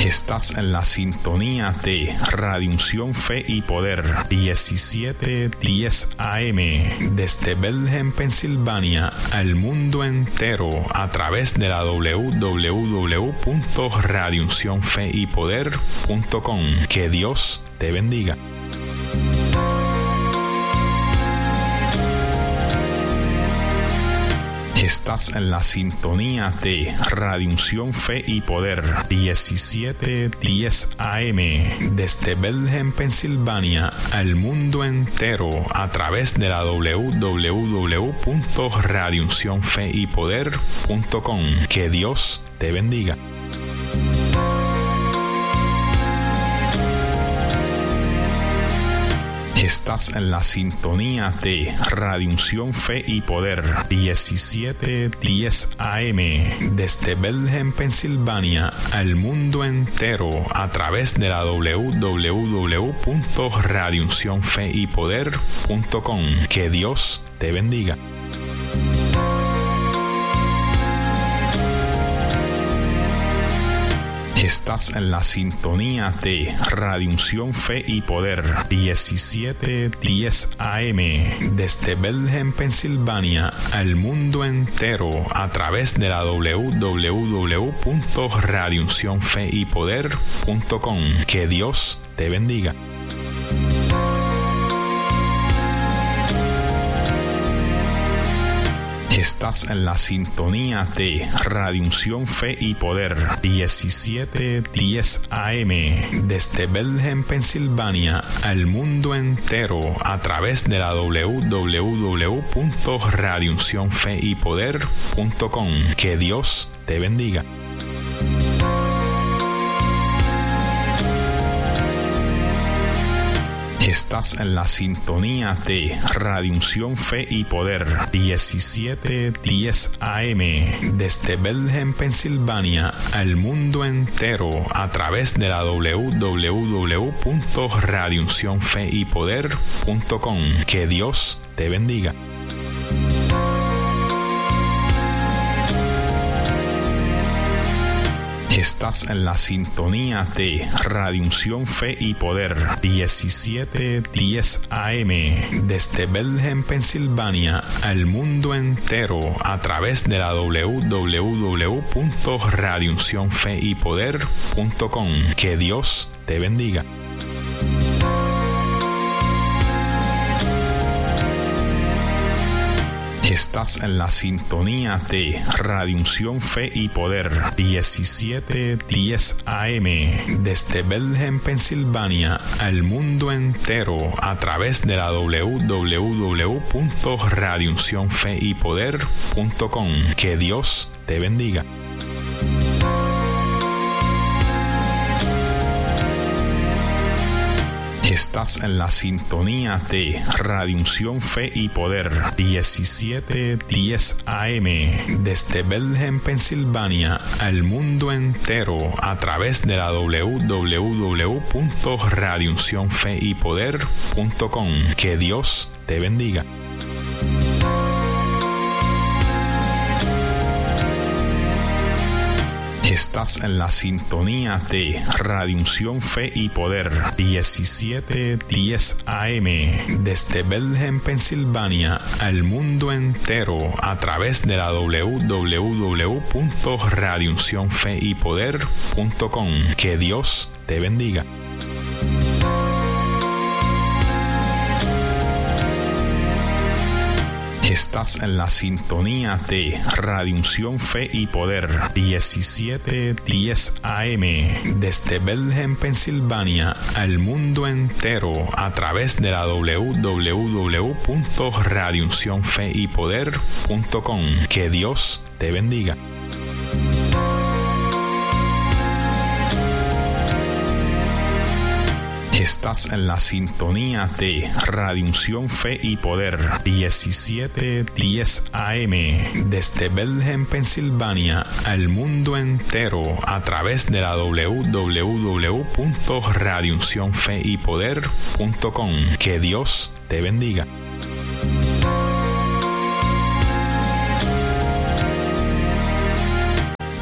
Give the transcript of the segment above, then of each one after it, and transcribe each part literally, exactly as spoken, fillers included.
Estás en la sintonía de Radio Unción, Fe y Poder, diecisiete diez A M, desde Bethlehem, Pensilvania, al mundo entero, a través de la doble u doble u doble u punto radio unción fe y poder punto com. Que Dios te bendiga. Estás en la sintonía de Radio Unción, Fe y Poder, diecisiete diez A M, desde Bethlehem, Pensilvania, al mundo entero, a través de la doble u doble u doble u punto radio unción fe y poder punto com. Que Dios te bendiga. Estás en la sintonía de Radio Unción, Fe y Poder, diecisiete diez A M, desde Bethlehem, Pensilvania, al mundo entero, a través de la doble u doble u doble u punto radio unción fe y poder punto com. Que Dios te bendiga. Estás en la sintonía de Radio Unción, Fe y Poder, diecisiete diez A M, desde Bethlehem, Pensilvania, al mundo entero, a través de la doble u doble u doble u punto radio unción fe y poder punto com. Que Dios te bendiga. Estás en la sintonía de Radio Unción, Fe y Poder, diecisiete diez A M, desde Bethlehem, Pensilvania, al mundo entero, a través de la doble u doble u doble u punto radio unción fe y poder punto com. Que Dios te bendiga. Estás en la sintonía de Radio Unción, Fe y Poder, diecisiete diez A M, desde Bethlehem, Pensilvania, al mundo entero, a través de la doble u doble u doble u punto radio unción fe y poder punto com. Que Dios te bendiga. Estás en la sintonía de Radio Unción, Fe y Poder, diecisiete diez A M, desde Bethlehem, Pensilvania, al mundo entero, a través de la doble u doble u doble u punto radio unción fe y poder punto com. Que Dios te bendiga. Estás en la sintonía de Radio Unción, Fe y Poder, diecisiete diez A M, desde Bethlehem, Pensilvania, al mundo entero, a través de la doble u doble u doble u punto radio unción fe y poder punto com. Que Dios te bendiga. Estás en la sintonía de Radio Unción, Fe y Poder, diecisiete diez A M, desde Bethlehem, Pensilvania, al mundo entero, a través de la doble u doble u doble u punto radio unción fe y poder punto com. Que Dios te bendiga. Estás en la sintonía de Radio Unción, Fe y Poder, diecisiete diez A M, desde Bethlehem, Pensilvania, al mundo entero, a través de la doble u doble u doble u punto radio unción fe y poder punto com. Que Dios te bendiga. Estás en la sintonía de Radio Unción, Fe y Poder, diecisiete diez A M, desde Bethlehem, Pensilvania, al mundo entero, a través de la doble u doble u doble u punto radio unción fe y poder punto com. Que Dios te bendiga. Estás en la sintonía de Radio Unción, Fe y Poder, diecisiete diez A M, desde Bethlehem, Pensilvania, al mundo entero, a través de la doble u doble u doble u punto radio unción fe y poder punto com. Que Dios te bendiga.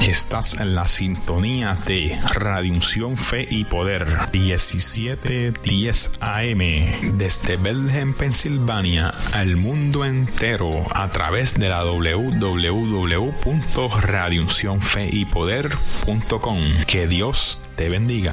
Estás en la sintonía de Radio Unción Fe y Poder diecisiete diez A M desde Bethlehem, Pensilvania, al mundo entero a través de la doble u doble u doble u punto radio unción fe y poder punto com. Que Dios te bendiga.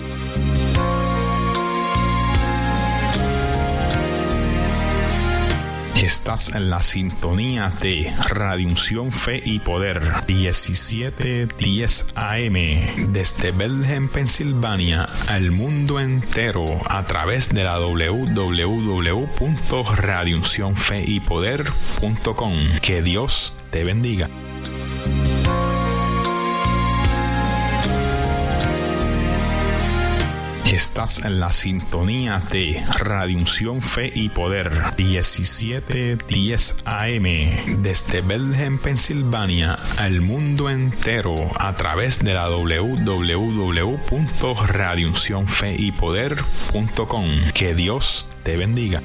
Estás en la sintonía de Radio Unción Fe y Poder diecisiete diez A M desde Bethlehem, Pensilvania, al mundo entero a través de la doble u doble u doble u punto radio unción fe y poder punto com. Que Dios te bendiga. Estás en la sintonía de Radio Unción Fe y Poder diecisiete diez A M desde Bethlehem, Pensilvania, al mundo entero a través de la doble u doble u doble u punto radio unción fe y poder punto com. Que Dios te bendiga.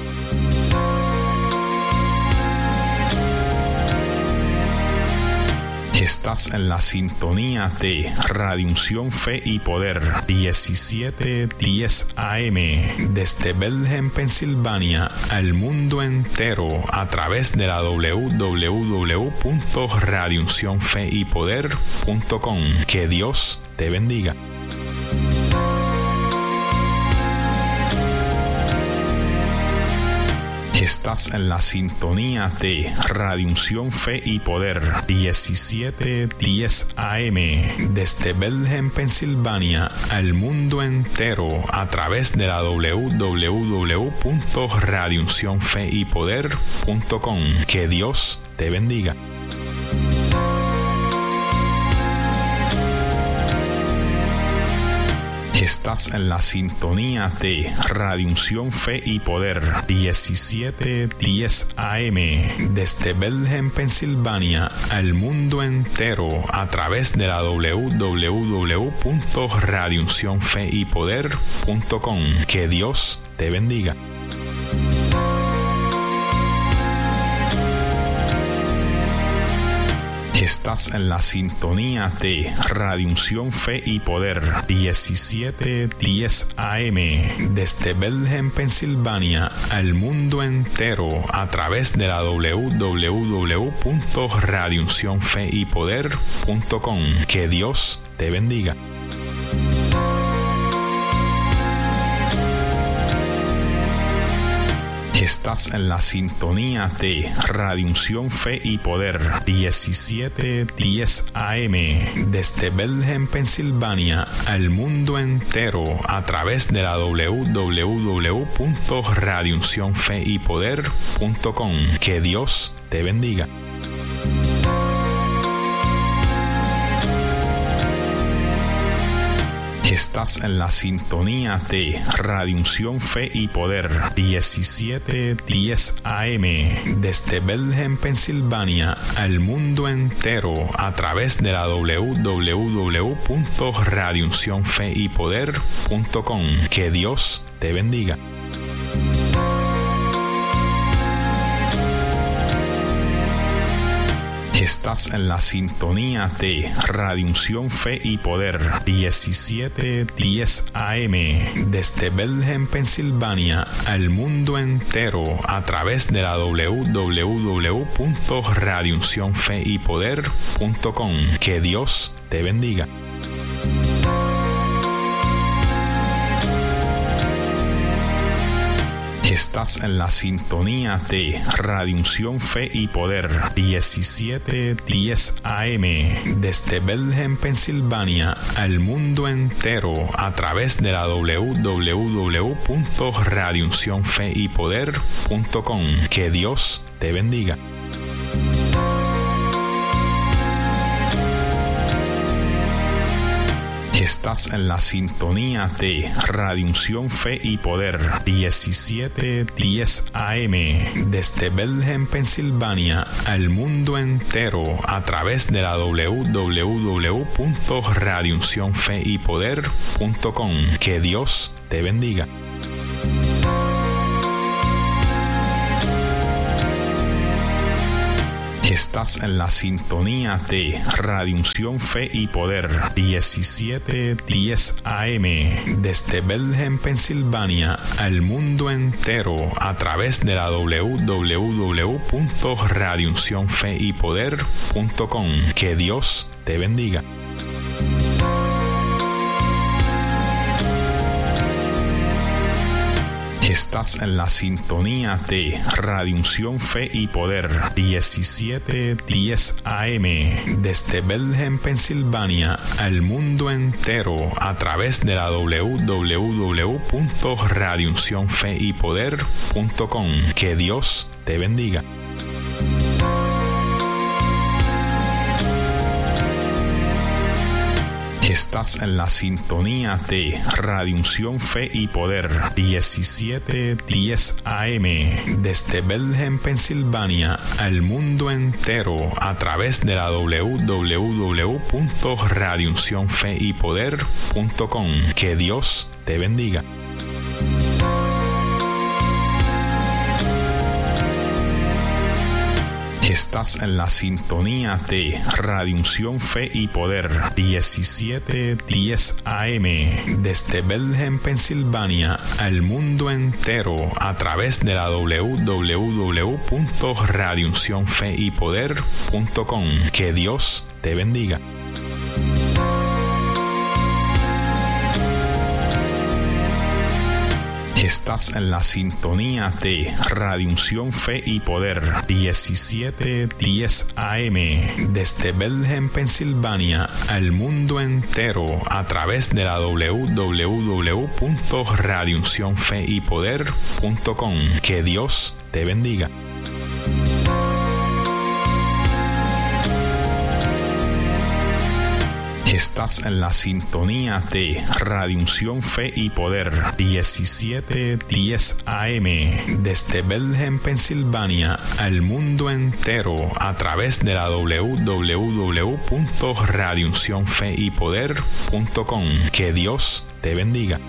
Estás en la sintonía de Radio Unción Fe y Poder diecisiete diez A M desde Bethlehem, Pensilvania, al mundo entero a través de la doble u doble u doble u punto radio unción fe y poder punto com. Que Dios te bendiga. Estás en la sintonía de Radio Unción Fe y Poder diecisiete diez A M desde Bethlehem, Pensilvania, al mundo entero a través de la doble u doble u doble u punto radio unción fe y poder punto com. Que Dios te bendiga. Estás en la sintonía de Radio Unción Fe y Poder diecisiete diez A M desde Bethlehem, Pensilvania, al mundo entero a través de la doble u doble u doble u punto radio unción fe y poder punto com. Que Dios te bendiga. Estás en la sintonía de Radio Unción Fe y Poder diecisiete diez A M desde Bethlehem, Pensilvania, al mundo entero a través de la doble u doble u doble u punto radio unción fe y poder punto com. Que Dios te bendiga. Estás en la sintonía de Radio Unción Fe y Poder diecisiete diez A M desde Bethlehem, Pensilvania, al mundo entero a través de la doble u doble u doble u punto radio unción fe y poder punto com. Que Dios te bendiga. Estás en la sintonía de Radio Unción Fe y Poder diecisiete diez A M desde Bethlehem, Pensilvania, al mundo entero a través de la doble u doble u doble u punto radio unción fe y poder punto com. Que Dios te bendiga. Estás en la sintonía de Radio Unción Fe y Poder diecisiete diez A M desde Bethlehem, Pensilvania, al mundo entero a través de la doble u doble u doble u punto radio unción fe y poder punto com. Que Dios te bendiga. Estás en la sintonía de Radio Unción Fe y Poder diecisiete diez A M desde Bethlehem, Pensilvania, al mundo entero a través de la doble u doble u doble u punto radio unción fe y poder punto com. Que Dios te bendiga. Estás en la sintonía de Radio Unción Fe y Poder diecisiete diez A M desde Bethlehem, Pensilvania, al mundo entero a través de la doble u doble u doble u punto radio unción fe y poder punto com. Que Dios te bendiga. Estás en la sintonía de Radio Unción Fe y Poder diecisiete diez A M desde Bethlehem, Pensilvania, al mundo entero a través de la doble u doble u doble u punto radio unción fe y poder punto com. Que Dios te bendiga. Estás en la sintonía de Radio Unción Fe y Poder diecisiete diez A M desde Bethlehem, Pensilvania, al mundo entero a través de la doble u doble u doble u punto radio unción fe y poder punto com. Que Dios te bendiga. Estás en la sintonía de Radio Unción Fe y Poder diecisiete diez A M desde Bethlehem, Pensilvania, al mundo entero a través de la doble u doble u doble u punto radio unción fe y poder punto com. Que Dios te bendiga. Estás en la sintonía de Radio Unción Fe y Poder diecisiete diez A M desde Bethlehem, Pensilvania, al mundo entero a través de la doble u doble u doble u punto radio unción fe y poder punto com. Que Dios te bendiga. Estás en la sintonía de Radio Unción Fe y Poder diecisiete diez A M desde Bethlehem, Pensilvania, al mundo entero a través de la doble u doble u doble u punto radio unción fe y poder punto com. Que Dios te bendiga. Estás en la sintonía de Radio Unción Fe y Poder diecisiete diez A M desde Bethlehem, Pensilvania, al mundo entero a través de la doble u doble u doble u punto radio unción fe y poder punto com. Que Dios te bendiga.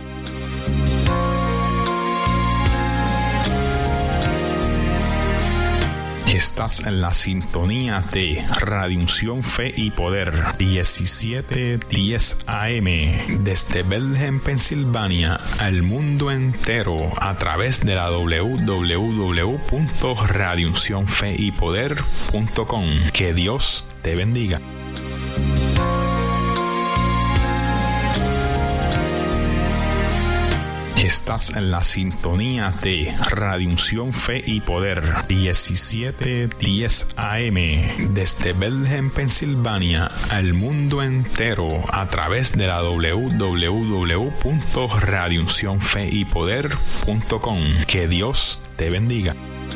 Estás en la sintonía de Radio Unción Fe y Poder diecisiete diez A M desde Bethlehem, Pensilvania, al mundo entero a través de la doble u doble u doble u punto radio unción fe y poder punto com. Que Dios te bendiga. Estás en la sintonía de Radio Unción Fe y Poder diecisiete diez A M desde Bethlehem, Pensilvania, al mundo entero a través de la doble u doble u doble u punto radio unción fe y poder punto com. Que Dios te bendiga.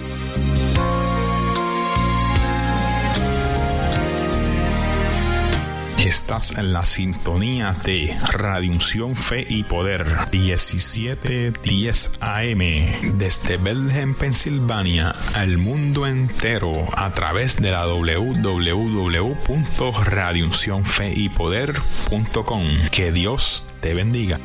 Estás en la sintonía de Radio Unción Fe y Poder diecisiete diez A M desde Bethlehem, Pensilvania, al mundo entero a través de la doble u doble u doble u punto radio unción fe y poder punto com. Que Dios te bendiga.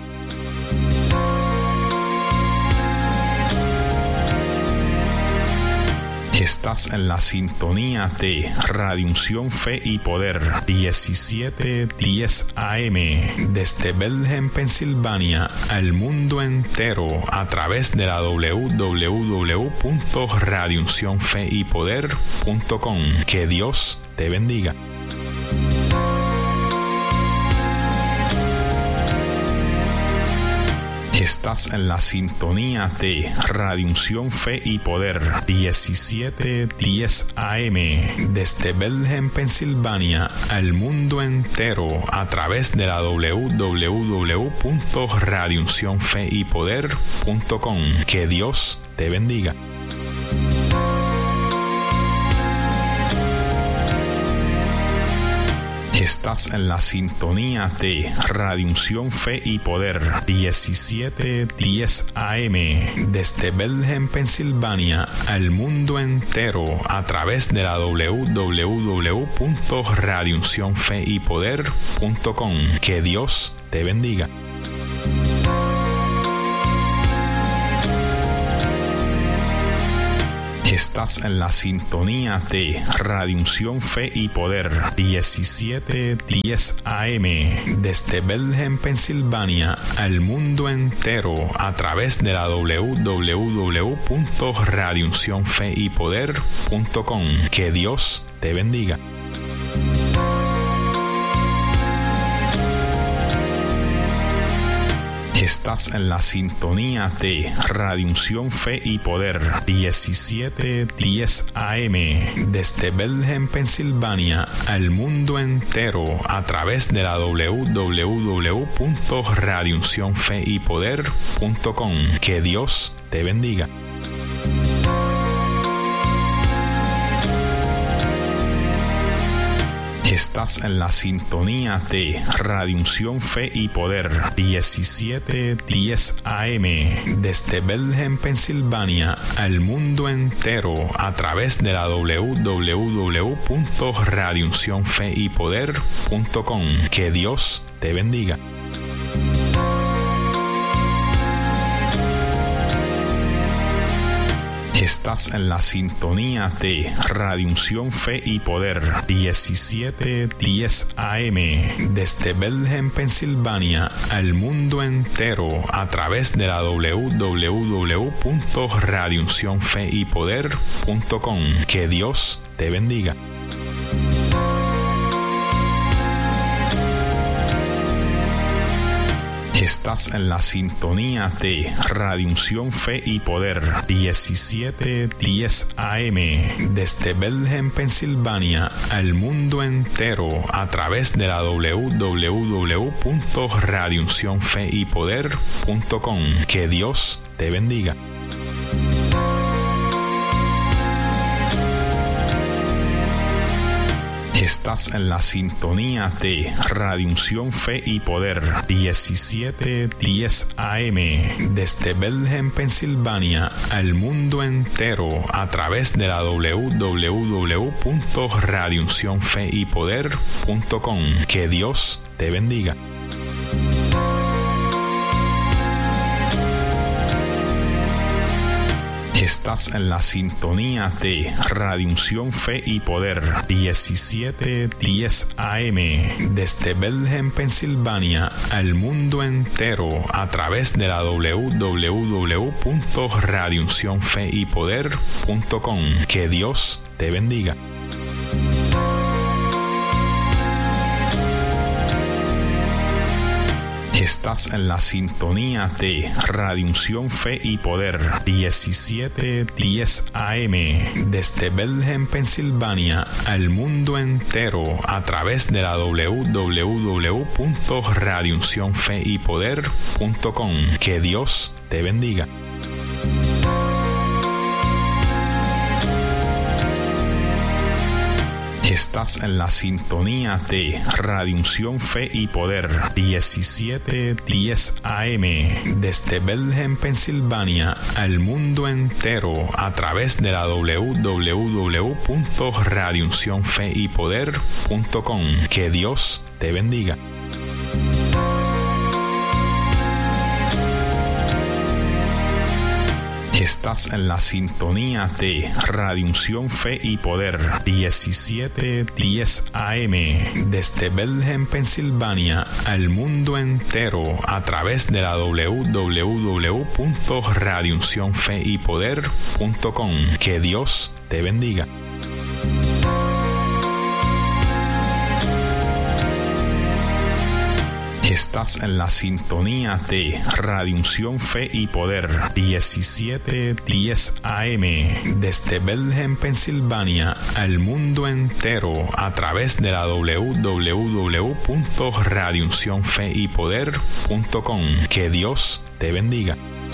Estás en la sintonía de Radio Unción Fe y Poder diecisiete diez A M desde Bethlehem, Pensilvania, al mundo entero a través de la doble u doble u doble u punto radio unción fe y poder punto com. Que Dios te bendiga. Estás en la sintonía de Radio Unción Fe y Poder diecisiete diez A M desde Bethlehem, Pensilvania, al mundo entero a través de la doble u doble u doble u punto radio unción fe y poder punto com. Que Dios te bendiga. Estás en la sintonía de Radio Unción Fe y Poder diecisiete diez A M desde Bethlehem, Pensilvania, al mundo entero a través de la doble u doble u doble u punto radio unción fe y poder punto com. Que Dios te bendiga. Estás en la sintonía de Radio Unción Fe y Poder diecisiete diez A M desde Bethlehem, Pensilvania, al mundo entero a través de la doble u doble u doble u punto radio unción fe y poder punto com. Que Dios te bendiga. Estás en la sintonía de Radio Unción Fe y Poder diecisiete diez A M desde Bethlehem, Pensilvania, al mundo entero a través de la doble u doble u doble u punto radio unción fe y poder punto com. Que Dios te bendiga. Estás en la sintonía de Radio Unción Fe y Poder diecisiete diez A M desde Bethlehem, Pensilvania, al mundo entero a través de la doble u doble u doble u punto radio unción fe y poder punto com. Que Dios te bendiga. Estás en la sintonía de Radio Unción Fe y Poder diecisiete diez A M desde Bethlehem, Pensilvania, al mundo entero a través de la doble u doble u doble u punto radio unción fe y poder punto com. Que Dios te bendiga. Estás en la sintonía de Radio Unción Fe y Poder diecisiete diez A M desde Bethlehem, Pensilvania, al mundo entero a través de la doble u doble u doble u punto radio unción fe y poder punto com. Que Dios te bendiga. Estás en la sintonía de Radio Unción Fe y Poder diecisiete diez A M desde Bethlehem, Pensilvania, al mundo entero a través de la doble u doble u doble u punto radio unción fe y poder punto com. Que Dios te bendiga. Estás en la sintonía de Radio Unción Fe y Poder diecisiete diez A M desde Bethlehem, Pensilvania, al mundo entero a través de la doble u doble u doble u punto radio unción fe y poder punto com. Que Dios te bendiga. Estás en la sintonía de Radio Unción Fe y Poder diecisiete diez A M desde Bethlehem, Pensilvania, al mundo entero a través de la doble u doble u doble u punto radio unción fe y poder punto com. Que Dios te bendiga. Estás en la sintonía de Radio Unción Fe y Poder diecisiete diez A M desde Bethlehem, Pensilvania, al mundo entero a través de la doble u doble u doble u punto radio unción fe y poder punto com. Que Dios te bendiga. Estás en la sintonía de Radio Unción Fe y Poder diecisiete diez A M desde Bethlehem, Pensilvania, al mundo entero a través de la doble u doble u doble u punto radio unción fe y poder punto com. Que Dios te bendiga. Estás en la sintonía de Radio Unción Fe y Poder diecisiete diez A M desde Bethlehem, Pensilvania, al mundo entero a través de la doble u doble u doble u punto radio unción fe y poder punto com. Que Dios te bendiga.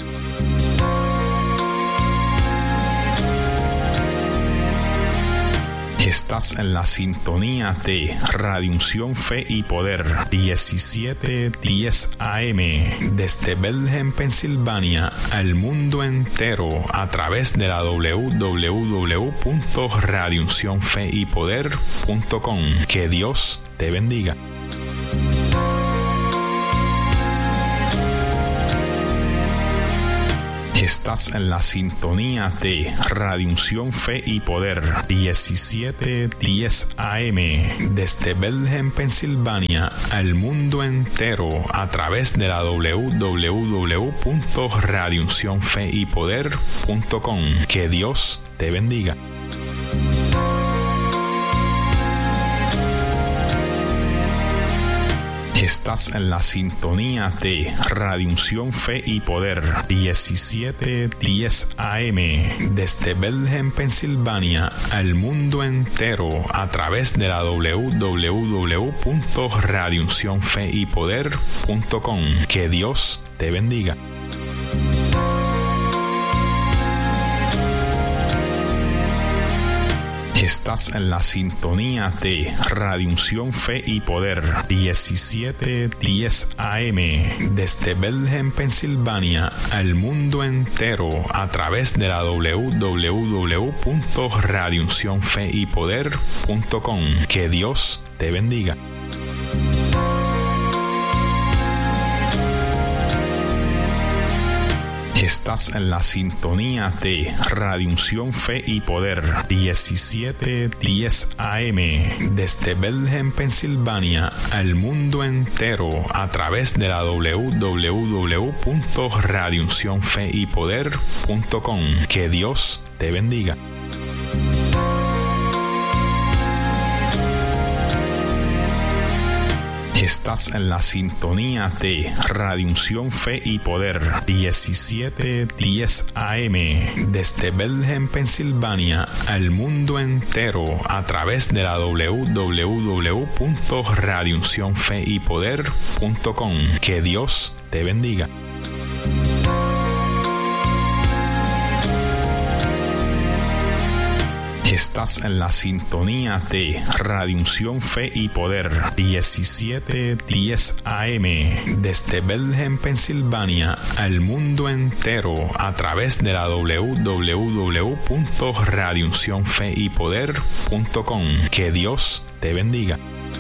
Estás en la sintonía de Radio Unción Fe y Poder diecisiete diez A M desde Bethlehem, Pensilvania, al mundo entero a través de la doble u doble u doble u punto radio unción fe y poder punto com. Que Dios te bendiga. Estás en la sintonía de Radio Unción Fe y Poder diecisiete diez A M desde Bethlehem, Pensilvania, al mundo entero a través de la doble u doble u doble u punto radio unción fe y poder punto com. Que Dios te bendiga. Estás en la sintonía de Radio Unción Fe y Poder diecisiete diez A M desde Bethlehem, Pensilvania, al mundo entero a través de la doble u doble u doble u punto radio unción fe y poder punto com. Que Dios te bendiga. Estás en la sintonía de Radio Unción Fe y Poder diecisiete diez A M desde Bethlehem, Pensilvania, al mundo entero a través de la doble u doble u doble u punto radio unción fe y poder punto com. Que Dios te bendiga. Estás en la sintonía de Radio Unción Fe y Poder diecisiete diez A M desde Bethlehem, Pensilvania, al mundo entero a través de la doble u doble u doble u punto radio unción fe y poder punto com. Que Dios te bendiga. Estás en la sintonía de Radio Unción Fe y Poder diecisiete diez A M desde Bethlehem, Pensilvania, al mundo entero a través de la doble u doble u doble u punto radio unción fe y poder punto com. Que Dios te bendiga. Estás en la sintonía de Radio Unción Fe y Poder diecisiete diez A M desde Bethlehem, Pensilvania, al mundo entero a través de la doble u doble u doble u punto radio unción fe y poder punto com. Que Dios te bendiga.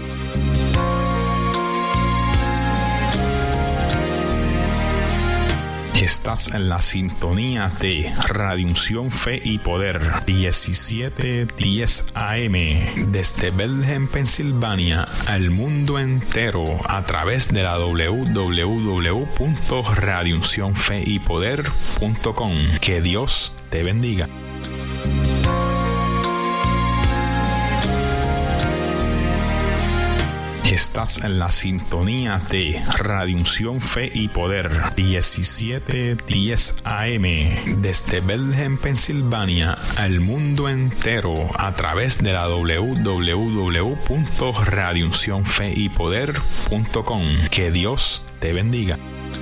Estás en la sintonía de Radio Unción Fe y Poder diecisiete diez A M desde Bethlehem, Pensilvania, al mundo entero a través de la doble u doble u doble u punto radio unción fe y poder punto com. Que Dios te bendiga. Estás en la sintonía de Radio Unción Fe y Poder diecisiete diez A M desde Bethlehem, Pensilvania, al mundo entero a través de la doble u doble u doble u punto radio unción fe y poder punto com. Que Dios te bendiga.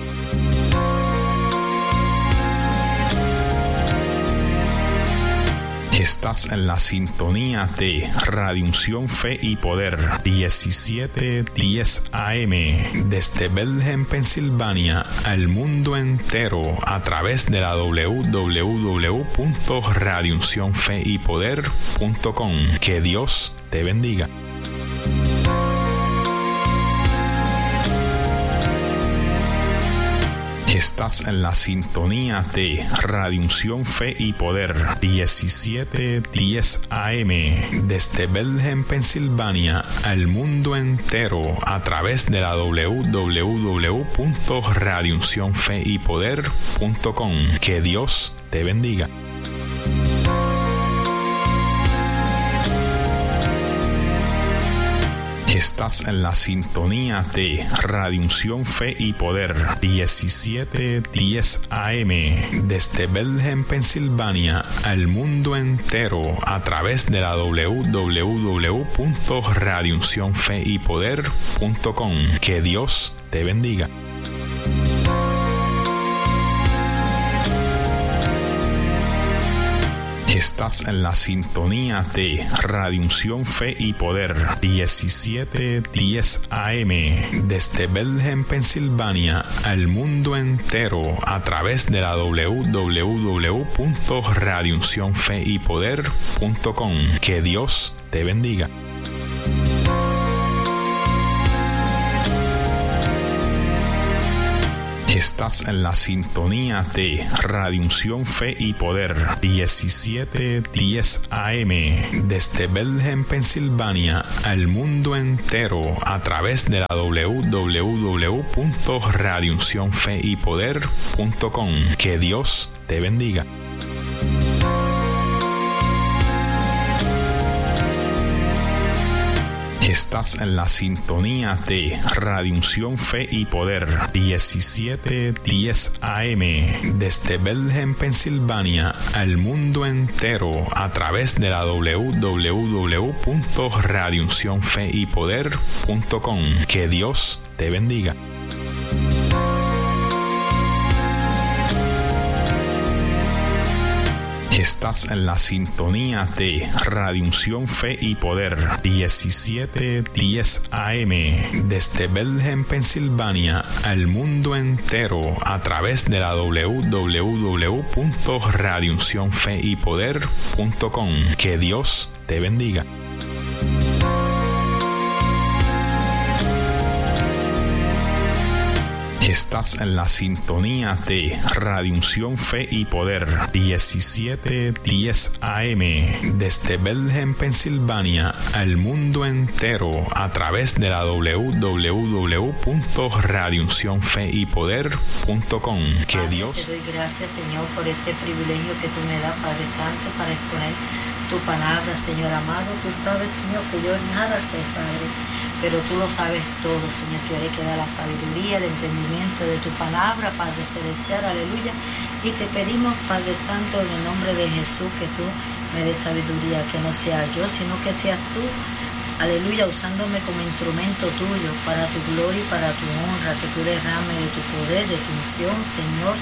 Estás en la sintonía de Radio Unción Fe y Poder diecisiete diez A M desde Bethlehem, Pensilvania, al mundo entero a través de la doble u doble u doble u punto radio unción fe y poder punto com. Que Dios te bendiga. Estás en la sintonía de Radio Unción Fe y Poder diecisiete diez A M desde Bethlehem, Pensilvania, al mundo entero a través de la doble u doble u doble u punto radio unción fe y poder punto com. Que Dios te bendiga. Estás en la sintonía de Radio Unción Fe y Poder diecisiete diez A M desde Bethlehem, Pensilvania, al mundo entero a través de la doble u doble u doble u punto radio unción fe y poder punto com. Que Dios te bendiga. Estás en la sintonía de Radio Unción Fe y Poder diecisiete diez A M desde Bethlehem, Pensilvania, al mundo entero a través de la doble u doble u doble u punto radio unción fe y poder punto com. Que Dios te bendiga. Estás en la sintonía de Radio Unción Fe y Poder diecisiete diez A M desde Bethlehem, Pensilvania, al mundo entero a través de la doble u doble u doble u punto radio unción fe y poder punto com. Que Dios te bendiga. Estás en la sintonía de Radio Unción Fe y Poder diecisiete diez A M desde Bethlehem, Pensilvania, al mundo entero a través de la doble u doble u doble u punto radio unción fe y poder punto com. Que Dios te bendiga. Estás en la sintonía de Radio Unción Fe y Poder diecisiete diez A M desde Bethlehem, Pensilvania, al mundo entero a través de la doble u doble u doble u punto radio unción fe y poder punto com. Que Dios te bendiga. Estás en la sintonía de Radio Unción Fe y Poder diecisiete diez A M desde Bethlehem, Pensilvania, al mundo entero a través de la doble u doble u doble u punto radio unción fe y poder punto com. Que Padre, Dios... Te doy gracias, Señor, por este privilegio que tú me das, Padre Santo, para exponer tu palabra, Señor amado. Tú sabes, Señor, que yo nada sé, Padre, pero tú lo sabes todo, Señor. Tú eres que da la sabiduría, el entendimiento de tu palabra, Padre Celestial, aleluya. Y te pedimos, Padre Santo, en el nombre de Jesús, que tú me des sabiduría, que no sea yo, sino que seas tú, aleluya, usándome como instrumento tuyo, para tu gloria y para tu honra, que tú derrames de tu poder, de tu unción, Señor.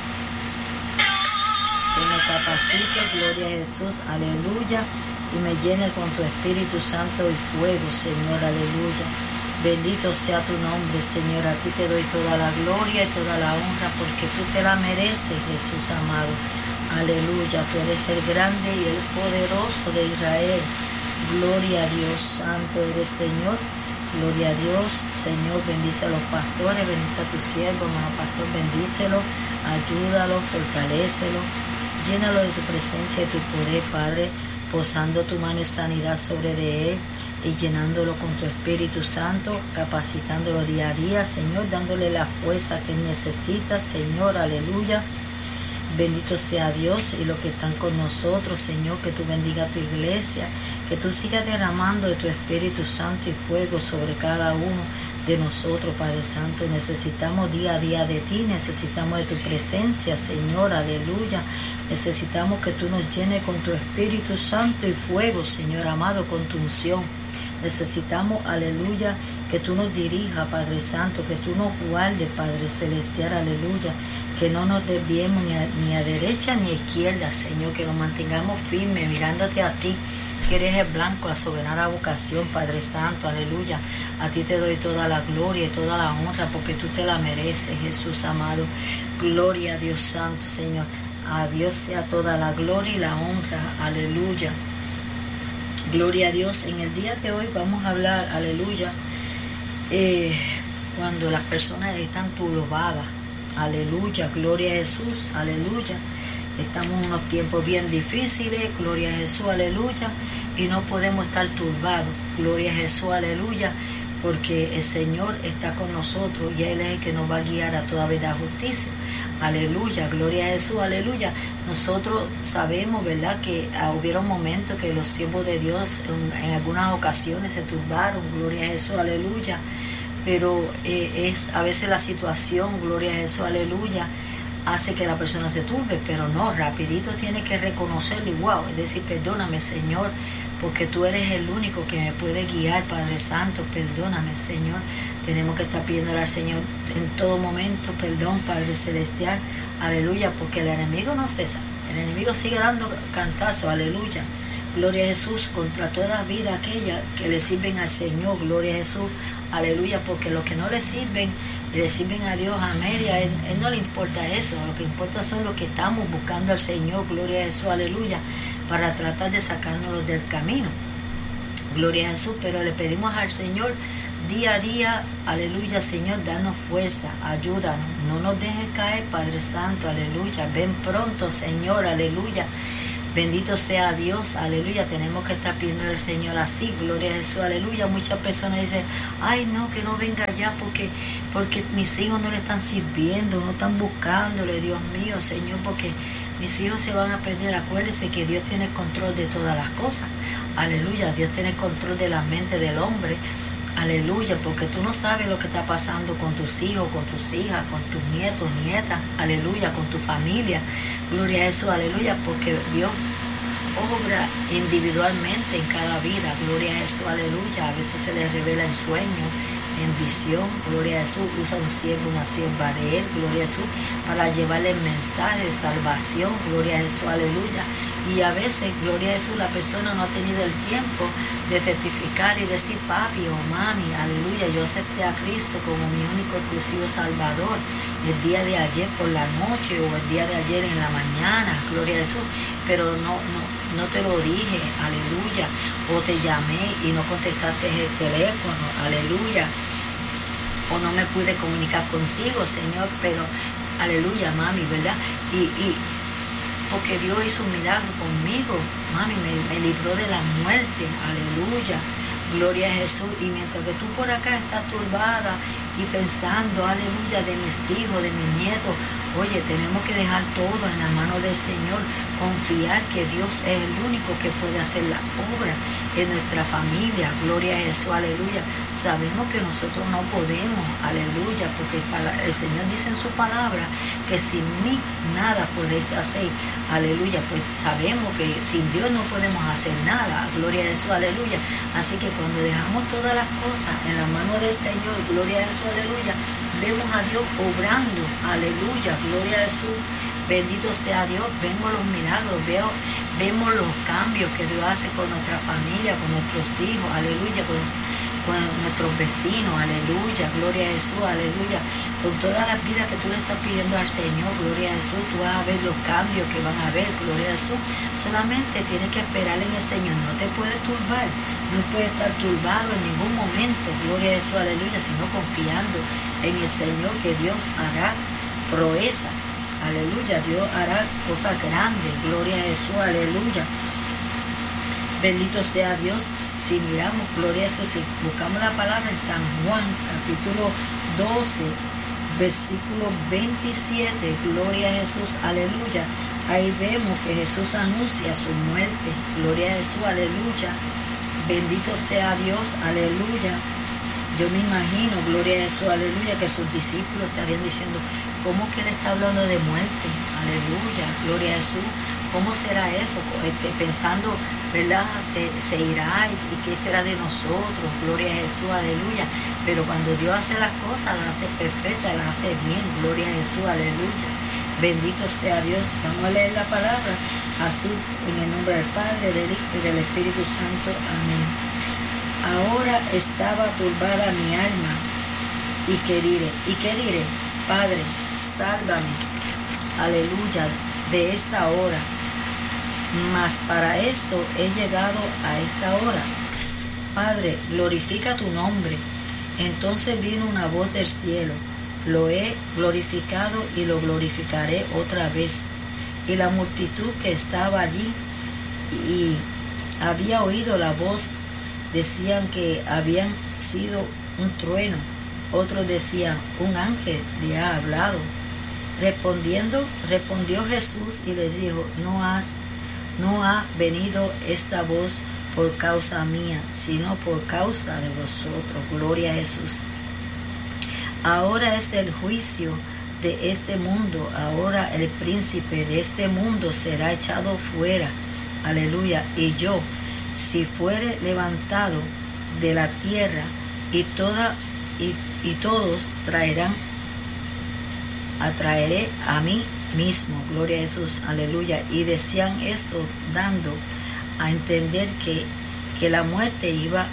Que me capacite, gloria a Jesús, aleluya, y me llene con tu Espíritu Santo y fuego, Señor, aleluya. Bendito sea tu nombre, Señor, a ti te doy toda la gloria y toda la honra, porque tú te la mereces, Jesús amado, aleluya. Tú eres el grande y el poderoso de Israel, gloria a Dios, santo eres, Señor. Gloria a Dios, Señor, bendice a los pastores, bendice a tu siervo, hermano pastor, bendícelo, ayúdalo, fortalécelo, llénalo de tu presencia y tu poder, Padre, posando tu mano en sanidad sobre de él y llenándolo con tu Espíritu Santo, capacitándolo día a día, Señor, dándole la fuerza que él necesita, Señor, aleluya. Bendito sea Dios y los que están con nosotros, Señor, que tú bendiga a tu iglesia, que tú sigas derramando de tu Espíritu Santo y fuego sobre cada uno de nosotros, Padre Santo. Necesitamos día a día de ti, necesitamos de tu presencia, Señor, aleluya. Necesitamos que tú nos llenes con tu Espíritu Santo y fuego, Señor amado, con tu unción. Necesitamos, aleluya, que tú nos dirijas, Padre Santo, que tú nos guardes, Padre Celestial, aleluya, que no nos desviemos ni a, ni a derecha ni a izquierda, Señor, que nos mantengamos firmes mirándote a ti, que eres el blanco, la soberana vocación, Padre Santo, aleluya. A ti te doy toda la gloria y toda la honra, porque tú te la mereces, Jesús amado. Gloria a Dios Santo, Señor. A Dios sea toda la gloria y la honra, aleluya. Gloria a Dios. En el día de hoy vamos a hablar, aleluya, eh, cuando las personas están turbadas, aleluya, gloria a Jesús, aleluya. Estamos en unos tiempos bien difíciles, gloria a Jesús, aleluya, y no podemos estar turbados, gloria a Jesús, aleluya, porque el Señor está con nosotros y Él es el que nos va a guiar a toda verdad justicia. Aleluya, gloria a Jesús, aleluya. Nosotros sabemos, ¿verdad?, que ah, hubieron momentos que los siervos de Dios en, en algunas ocasiones se turbaron, gloria a Jesús, aleluya. Pero eh, es a veces la situación, gloria a Jesús, aleluya, hace que la persona se turbe, pero no, rapidito tiene que reconocerlo y wow, es decir, perdóname, Señor, porque tú eres el único que me puede guiar, Padre Santo, perdóname, Señor. Tenemos que estar pidiéndole al Señor en todo momento perdón, Padre Celestial, aleluya, porque el enemigo no cesa, el enemigo sigue dando cantazos, aleluya, gloria a Jesús, contra toda vida aquella que le sirven al Señor, gloria a Jesús, aleluya, porque los que no le sirven, le sirven a Dios a media, él, él no le importa eso, lo que importa son los que estamos buscando al Señor, gloria a Jesús, aleluya, para tratar de sacárnoslos del camino, gloria a Jesús. Pero le pedimos al Señor día a día, aleluya, Señor, danos fuerza, ayúdanos, no nos dejes caer, Padre Santo, aleluya, ven pronto, Señor, aleluya. Bendito sea Dios, aleluya. Tenemos que estar pidiendo al Señor así, gloria a Jesús, aleluya. Muchas personas dicen, ay no, que no venga ya porque, porque mis hijos no le están sirviendo, no están buscándole, Dios mío, Señor, porque mis hijos se van a perder. Acuérdense que Dios tiene control de todas las cosas, aleluya. Dios tiene control de la mente del hombre, aleluya, porque tú no sabes lo que está pasando con tus hijos, con tus hijas, con tus nietos, nietas, aleluya, con tu familia, gloria a Jesús, aleluya, porque Dios obra individualmente en cada vida, gloria a Jesús, aleluya. A veces se les revela en sueños, en visión, gloria a Jesús, usa un siervo, una sierva de Él, gloria a Jesús, para llevarle el mensaje de salvación, gloria a Jesús, aleluya. Y a veces, gloria a Jesús, la persona no ha tenido el tiempo de testificar y decir, papi o mami, aleluya, yo acepté a Cristo como mi único exclusivo Salvador el día de ayer por la noche o el día de ayer en la mañana, gloria a Jesús, pero no, no, no te lo dije, aleluya, o te llamé y no contestaste el teléfono, aleluya, o no me pude comunicar contigo, Señor, pero aleluya, mami, ¿verdad? Y, y porque Dios hizo un milagro conmigo, mami, me, me libró de la muerte, aleluya, gloria a Jesús. Y mientras que tú por acá estás turbada y pensando, aleluya, de mis hijos, de mis nietos, oye, tenemos que dejar todo en la mano del Señor, confiar que Dios es el único que puede hacer la obra en nuestra familia, gloria a Jesús, aleluya. Sabemos que nosotros no podemos, aleluya, porque el Señor dice en su palabra que sin mí nada podéis hacer, aleluya. Pues sabemos que sin Dios no podemos hacer nada, gloria a Jesús, aleluya. Así que cuando dejamos todas las cosas en la mano del Señor, gloria a Jesús, aleluya, vemos a Dios obrando, aleluya, gloria a Jesús, bendito sea Dios, vemos los milagros, veo, vemos los cambios que Dios hace con nuestra familia, con nuestros hijos, aleluya, con, con nuestros vecinos, aleluya, gloria a Jesús, aleluya, con todas las vidas que tú le estás pidiendo al Señor, gloria a Jesús, tú vas a ver los cambios que van a haber, gloria a Jesús. Solamente tienes que esperar en el Señor, no te puedes turbar, no puedes estar turbado en ningún momento, gloria a Jesús, aleluya, sino confiando en el Señor que Dios hará proeza, aleluya, Dios hará cosas grandes, gloria a Jesús, aleluya. Bendito sea Dios. Si miramos, gloria a Jesús, si buscamos la palabra en San Juan, capítulo doce, versículo veintisiete, gloria a Jesús, aleluya. Ahí vemos que Jesús anuncia su muerte, gloria a Jesús, aleluya. Bendito sea Dios, aleluya. Yo me imagino, gloria a Jesús, aleluya, que sus discípulos estarían diciendo, ¿cómo que él está hablando de muerte? Aleluya, gloria a Jesús. ¿Cómo será eso? Este, pensando, ¿verdad? Se, se irá y, y qué será de nosotros, gloria a Jesús, aleluya. Pero cuando Dios hace las cosas, las hace perfectas, las hace bien, gloria a Jesús, aleluya. Bendito sea Dios. Vamos a leer la palabra así, en el nombre del Padre, del Hijo y del Espíritu Santo, amén. Ahora estaba turbada mi alma, ¿y qué diré? ¿Y qué diré? Padre, sálvame, aleluya, de esta hora. Mas para esto he llegado a esta hora. Padre, glorifica tu nombre. Entonces vino una voz del cielo. Lo he glorificado y lo glorificaré otra vez. Y la multitud que estaba allí y había oído la voz, decían que habían sido un trueno. Otros decían, un ángel le ha hablado. Respondiendo, respondió Jesús y les dijo, no has No ha venido esta voz por causa mía, sino por causa de vosotros. Gloria a Jesús. Ahora es el juicio de este mundo. Ahora el príncipe de este mundo será echado fuera. Aleluya. Y yo, si fuere levantado de la tierra, y toda y, y todos traerán, atraeré a mí mismo, gloria a Jesús, aleluya. Y decían esto dando a entender que, que la muerte iba,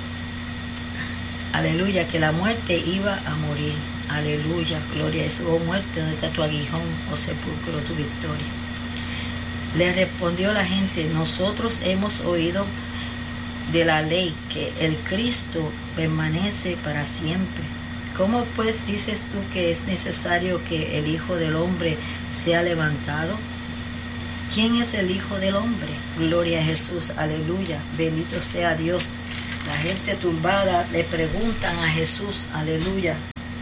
aleluya, que la muerte iba a morir, aleluya, gloria a Jesús. Oh muerte, ¿dónde está tu aguijón? Oh sepulcro, tu victoria. Le respondió la gente, nosotros hemos oído de la ley, que el Cristo permanece para siempre. ¿Cómo pues dices tú que es necesario que el Hijo del Hombre sea levantado? ¿Quién es el Hijo del Hombre? Gloria a Jesús, aleluya, bendito sea Dios. La gente turbada le preguntan a Jesús, aleluya.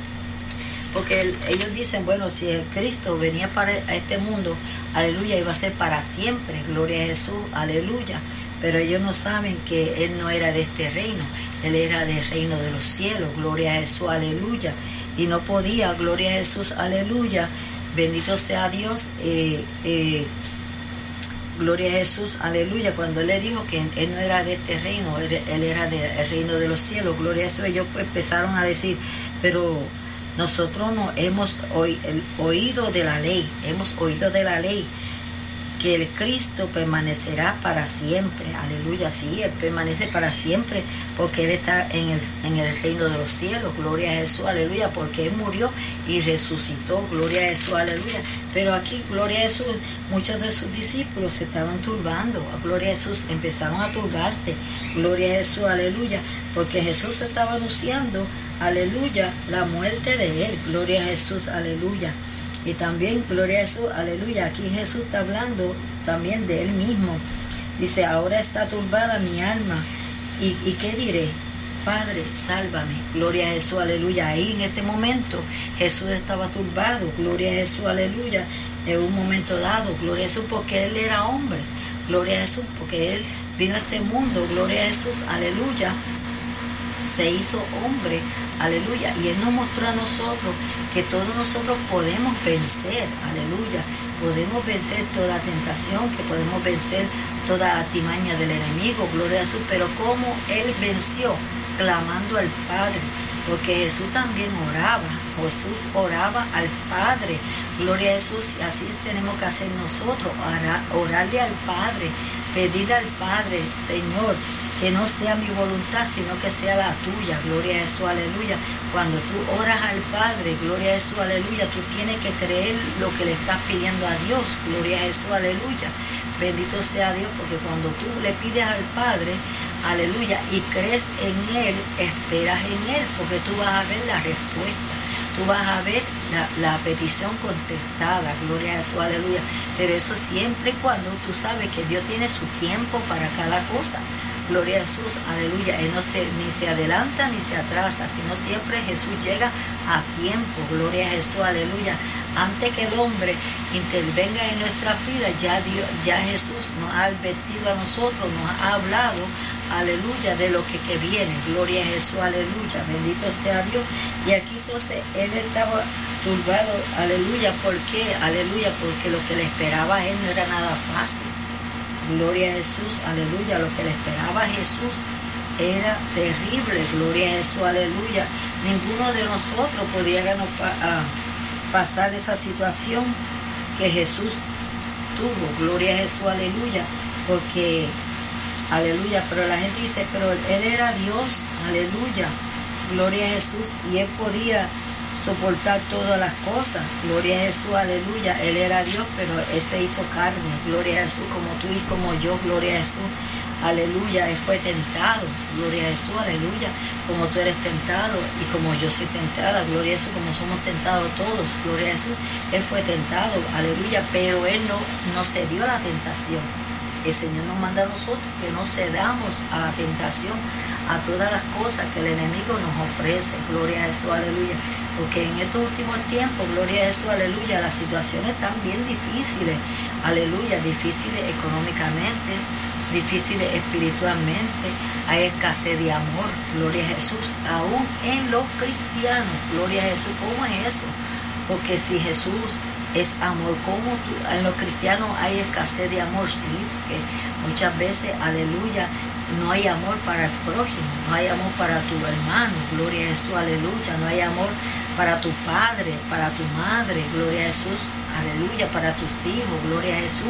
Porque el, ellos dicen, bueno, si el Cristo venía para este mundo, aleluya, iba a ser para siempre, gloria a Jesús, aleluya. Pero ellos no saben que Él no era de este reino, Él era del reino de los cielos, gloria a Jesús, aleluya. Y no podía, gloria a Jesús, aleluya, bendito sea Dios, eh, eh, gloria a Jesús, aleluya. Cuando Él le dijo que Él no era de este reino, Él, él era del reino de los cielos, gloria a Jesús, ellos pues empezaron a decir, pero nosotros no hemos oído de la ley, hemos oído de la ley, que el Cristo permanecerá para siempre, aleluya, sí, Él permanece para siempre, porque Él está en el, en el reino de los cielos, gloria a Jesús, aleluya, porque Él murió y resucitó, gloria a Jesús, aleluya. Pero aquí, gloria a Jesús, muchos de sus discípulos se estaban turbando, gloria a Jesús, empezaron a turbarse, gloria a Jesús, aleluya, porque Jesús estaba anunciando, aleluya, la muerte de Él, gloria a Jesús, aleluya. Y también, gloria a Jesús, aleluya, aquí Jesús está hablando también de Él mismo. Dice, ahora está turbada mi alma. ¿Y, y qué diré? Padre, sálvame. Gloria a Jesús, aleluya. Ahí en este momento Jesús estaba turbado. Gloria a Jesús, aleluya. En un momento dado, gloria a Jesús, porque Él era hombre. Gloria a Jesús, porque Él vino a este mundo. Gloria a Jesús, aleluya. Se hizo hombre, aleluya, y Él nos mostró a nosotros que todos nosotros podemos vencer, aleluya, podemos vencer toda tentación, que podemos vencer toda artimaña del enemigo, gloria a Jesús, pero como Él venció, clamando al Padre, porque Jesús también oraba, Jesús oraba al Padre, gloria a Jesús, y así tenemos que hacer nosotros, orar, orarle al Padre, pedirle al Padre, Señor, que no sea mi voluntad, sino que sea la tuya, gloria a Jesús, aleluya. Cuando tú oras al Padre, gloria a Jesús, aleluya, tú tienes que creer lo que le estás pidiendo a Dios, gloria a Jesús, aleluya. Bendito sea Dios, porque cuando tú le pides al Padre, aleluya, y crees en Él, esperas en Él, porque tú vas a ver la respuesta. Tú vas a ver la, la petición contestada, gloria a Jesús, aleluya. Pero eso siempre y cuando tú sabes que Dios tiene su tiempo para cada cosa. Gloria a Jesús, aleluya. Él no se, ni se adelanta ni se atrasa, sino siempre Jesús llega a tiempo. Gloria a Jesús, aleluya. Antes que el hombre intervenga en nuestras vidas, ya Dios, ya Jesús nos ha advertido a nosotros, nos ha hablado, aleluya, de lo que, que viene. Gloria a Jesús, aleluya. Bendito sea Dios. Y aquí entonces Él estaba turbado, aleluya. ¿Por qué? Aleluya, porque lo que le esperaba a Él no era nada fácil. Gloria a Jesús, aleluya. Lo que le esperaba a Jesús era terrible, gloria a Jesús, aleluya. Ninguno de nosotros pudiéramos pa a pasar esa situación que Jesús tuvo, gloria a Jesús, aleluya. Porque, aleluya, pero la gente dice, pero Él era Dios, aleluya, gloria a Jesús, y Él podía soportar todas las cosas, gloria a Jesús, aleluya. Él era Dios, pero Él se hizo carne, gloria a Jesús, como tú y como yo, gloria a Jesús, aleluya. Él fue tentado, gloria a Jesús, aleluya, como tú eres tentado y como yo soy tentada, gloria a Jesús, como somos tentados todos, gloria a Jesús. Él fue tentado, aleluya, pero Él no, no cedió a la tentación. El Señor nos manda a nosotros que no cedamos a la tentación, a todas las cosas que el enemigo nos ofrece, gloria a Jesús, aleluya. Porque en estos últimos tiempos, gloria a Jesús, aleluya, las situaciones están bien difíciles, aleluya, difíciles económicamente, difíciles espiritualmente, hay escasez de amor, gloria a Jesús, aún en los cristianos, gloria a Jesús. ¿Cómo es eso? Porque si Jesús es amor, ¿cómo tú, en los cristianos hay escasez de amor? Sí, porque muchas veces, aleluya, no hay amor para el prójimo, no hay amor para tu hermano, gloria a Jesús, aleluya, no hay amor para tu padre, para tu madre, gloria a Jesús, aleluya, para tus hijos, gloria a Jesús.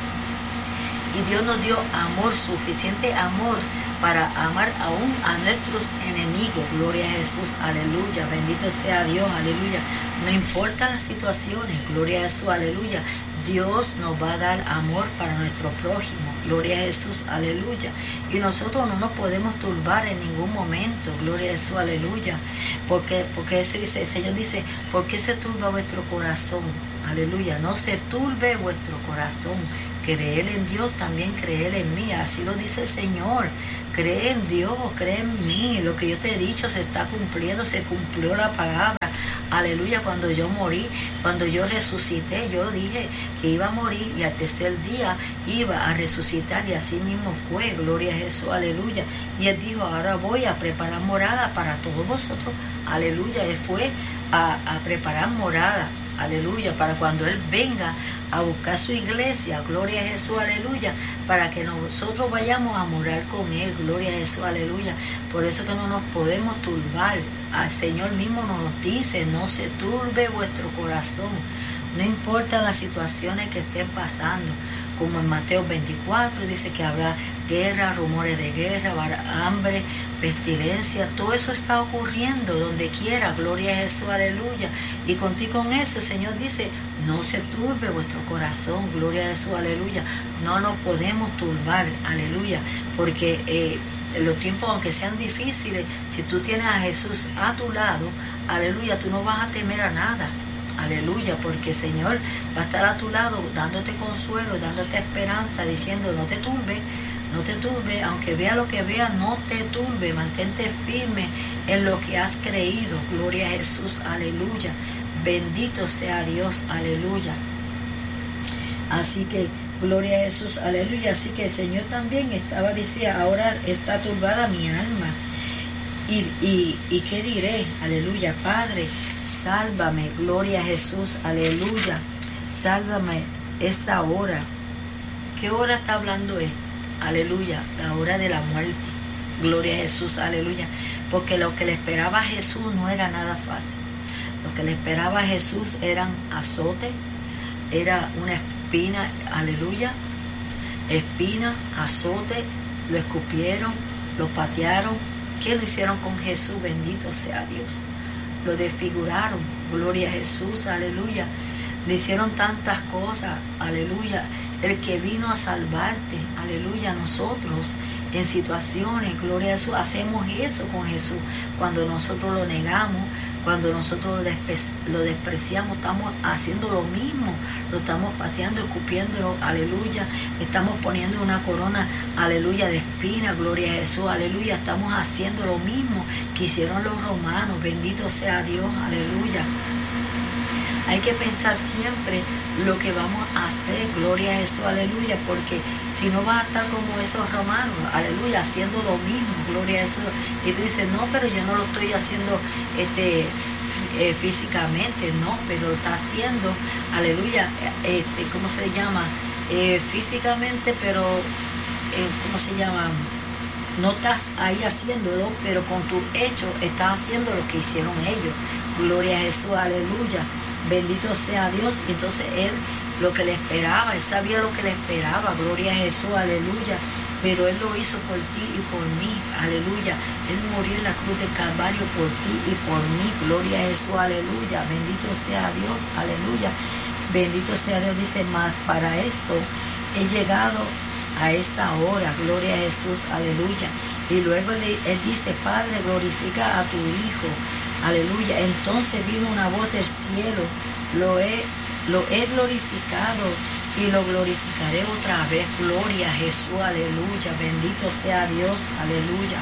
Y Dios nos dio amor, suficiente amor para amar aún a nuestros enemigos, gloria a Jesús, aleluya, bendito sea Dios, aleluya. No importa las situaciones, gloria a Jesús, aleluya. Dios nos va a dar amor para nuestro prójimo, gloria a Jesús, aleluya. Y nosotros no nos podemos turbar en ningún momento, gloria a Jesús, aleluya. Porque, porque ese dice, el Señor dice, ¿por qué se turba vuestro corazón? Aleluya, no se turbe vuestro corazón. Creer en Dios, también creer en mí, así lo dice el Señor. Cree en Dios, cree en mí, lo que yo te he dicho se está cumpliendo, se cumplió la palabra. Aleluya, cuando yo morí, cuando yo resucité, yo dije que iba a morir y al tercer día iba a resucitar y así mismo fue, gloria a Jesús, aleluya. Y Él dijo, ahora voy a preparar morada para todos vosotros, aleluya. Él fue a, a preparar morada, aleluya, para cuando Él venga a buscar su iglesia, gloria a Jesús, aleluya, para que nosotros vayamos a morar con Él, gloria a Jesús, aleluya. Por eso que no nos podemos turbar. Al Señor mismo nos dice, no se turbe vuestro corazón, no importa las situaciones que estén pasando, como en Mateo veinticuatro dice que habrá guerra, rumores de guerra, hambre, pestilencia, todo eso está ocurriendo donde quiera, gloria a Jesús, aleluya. Y contigo con eso el Señor dice, no se turbe vuestro corazón, gloria a Jesús, aleluya. No nos podemos turbar, aleluya, porque eh, los tiempos, aunque sean difíciles, si tú tienes a Jesús a tu lado, aleluya, tú no vas a temer a nada. Aleluya, porque el Señor va a estar a tu lado dándote consuelo, dándote esperanza, diciendo no te turbe, no te turbe, aunque vea lo que vea, no te turbe, mantente firme en lo que has creído, gloria a Jesús, aleluya, bendito sea Dios, aleluya. Así que, gloria a Jesús, aleluya, así que el Señor también estaba, decía, ahora está turbada mi alma. Y, y, y qué diré, aleluya, Padre, sálvame, gloria a Jesús, aleluya, sálvame esta hora. ¿Qué hora está hablando él? Aleluya, la hora de la muerte, gloria a Jesús, aleluya, porque lo que le esperaba a Jesús no era nada fácil. Lo que le esperaba a Jesús eran azote, era una espina, aleluya, espina, azote, lo escupieron, lo patearon. ¿Qué lo hicieron con Jesús? Bendito sea Dios. Lo desfiguraron. Gloria a Jesús. Aleluya. Le hicieron tantas cosas. Aleluya. El que vino a salvarte. Aleluya. Nosotros en situaciones, gloria a Jesús, hacemos eso con Jesús. Cuando nosotros lo negamos, cuando nosotros lo, despre- lo despreciamos, estamos haciendo lo mismo. Lo estamos pateando, escupiéndolo, aleluya. Estamos poniendo una corona, aleluya, de espina, gloria a Jesús, aleluya. Estamos haciendo lo mismo que hicieron los romanos, bendito sea Dios, aleluya. Hay que pensar siempre lo que vamos a hacer, gloria a Jesús, aleluya, porque si no vas a estar como esos romanos, aleluya, haciendo lo mismo, gloria a Jesús. Y tú dices, no, pero yo no lo estoy haciendo este, eh, físicamente, no, pero lo está haciendo, aleluya, este, ¿cómo se llama? Eh, físicamente, pero, eh, ¿cómo se llama? No estás ahí haciéndolo, pero con tu hecho estás haciendo lo que hicieron ellos, gloria a Jesús, aleluya. Bendito sea Dios. Entonces él lo que le esperaba, él sabía lo que le esperaba, gloria a Jesús, aleluya, pero él lo hizo por ti y por mí, aleluya. Él murió en la cruz del Calvario por ti y por mí, gloria a Jesús, aleluya. Bendito sea Dios, aleluya. Bendito sea Dios, dice, más para esto he llegado a esta hora, gloria a Jesús, aleluya. Y luego él, él dice, Padre, glorifica a tu Hijo, aleluya. Entonces vino una voz del cielo, lo he, lo he glorificado y lo glorificaré otra vez, gloria a Jesús, aleluya. Bendito sea Dios, aleluya.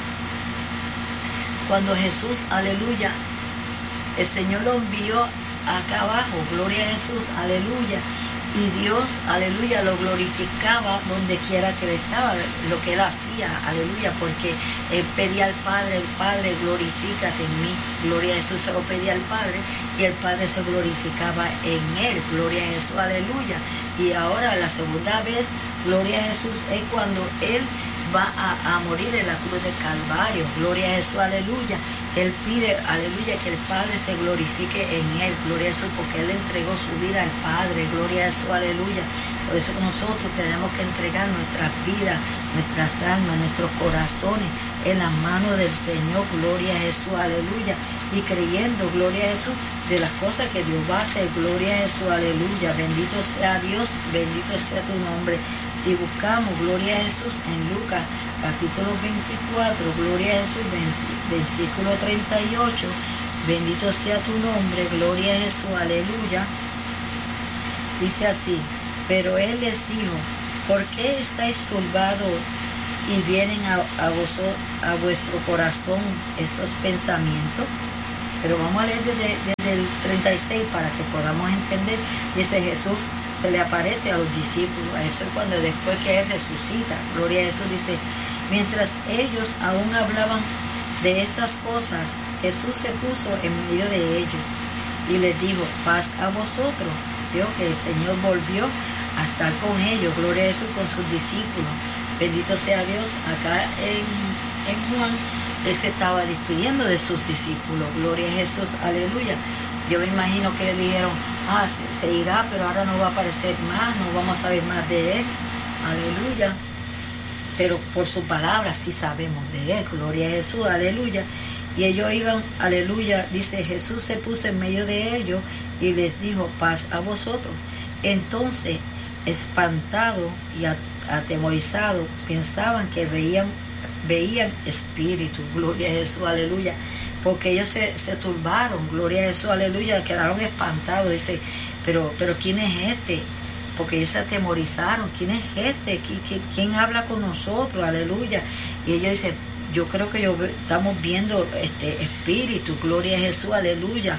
Cuando Jesús, aleluya, el Señor lo envió acá abajo, gloria a Jesús, aleluya. Y Dios, aleluya, lo glorificaba donde quiera que él estaba, lo que él hacía, aleluya, porque él pedía al Padre, el Padre, glorifícate en mí, gloria a Jesús, se lo pedía al Padre, y el Padre se glorificaba en él, gloria a Jesús, aleluya. Y ahora la segunda vez, gloria a Jesús, es cuando él va a, a morir en la cruz del Calvario, gloria a Jesús, aleluya. Él pide, aleluya, que el Padre se glorifique en él, gloria a Jesús, porque él entregó su vida al Padre, gloria a Jesús, aleluya. Por eso que nosotros tenemos que entregar nuestras vidas, nuestras almas, nuestros corazones en las manos del Señor, gloria a Jesús, aleluya. Y creyendo, gloria a Jesús, de las cosas que Dios va a hacer. Gloria a Jesús, aleluya, bendito sea Dios, bendito sea tu nombre. Si buscamos, gloria a Jesús, en Lucas capítulo veinticuatro, gloria a Jesús, versículo treinta y ocho, bendito sea tu nombre, gloria a Jesús, aleluya. Dice así: pero él les dijo, ¿por qué estáis turbados y vienen a, a, vosotros, a vuestro corazón estos pensamientos? Pero vamos a leer desde, desde el treinta y seis para que podamos entender. Dice: Jesús se le aparece a los discípulos. Eso es cuando después que Él resucita. Gloria a Jesús. Dice: mientras ellos aún hablaban de estas cosas, Jesús se puso en medio de ellos y les dijo: paz a vosotros. Vio que el Señor volvió a estar con ellos. Gloria a Jesús, con sus discípulos. Bendito sea Dios. Acá en, en Juan, Él se estaba despidiendo de sus discípulos. Gloria a Jesús, aleluya. Yo me imagino que le dijeron: ah, se, se irá, pero ahora no va a aparecer más, no vamos a saber más de Él. Aleluya. Pero por su palabra sí sabemos de Él. Gloria a Jesús, aleluya. Y ellos iban, aleluya, dice: Jesús se puso en medio de ellos y les dijo: paz a vosotros. Entonces, espantado y atemorizado, pensaban que veían veían espíritu. Gloria a Jesús, aleluya, porque ellos se, se turbaron. Gloria a Jesús, aleluya, quedaron espantados. Dice: pero, pero ¿quién es este? Porque ellos se atemorizaron. ¿Quién es este? ¿Quién, quién habla con nosotros? Aleluya. Y ellos dicen: yo creo que yo estamos viendo este espíritu. Gloria a Jesús, aleluya.